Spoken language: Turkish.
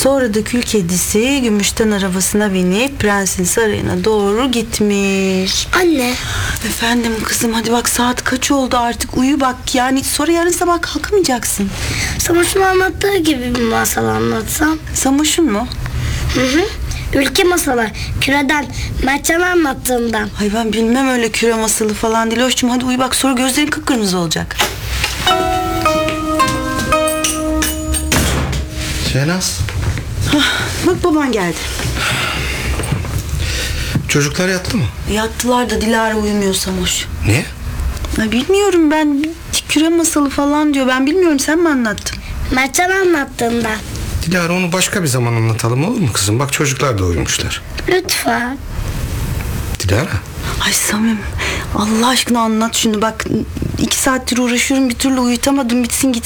Sonra da kül kedisi gümüşten arabasına binip prensin sarayına doğru gitmiş. Anne, Efendim kızım, hadi bak saat kaç oldu artık, uyu bak. Yani sonra yarın sabah kalkamayacaksın. Savaş'ın anlattığı gibi bir masal anlatsam. Samoş'un mu? Hı. Ülke masalı, küreden, Mertcan anlattığından. Ay ben bilmem, öyle küre masalı falan değil. Hoşçum, hadi uyu bak, sonra gözlerin kıpkırmızı olacak. Şehnaz. Bak baban geldi. Çocuklar yattı mı? Yattılar da Dilara uyumuyor Samoş. Niye? Ya bilmiyorum ben, küre masalı falan diyor. Ben bilmiyorum, sen mi anlattın? Mertcan anlattığından. Dilara, onu başka bir zaman anlatalım, olur mu kızım? Bak çocuklar da uyumuşlar. Lütfen. Dilara. Ay Samim, Allah aşkına anlat şunu bak. 2 saattir uğraşıyorum, bir türlü uyutamadım, bitsin gitsin.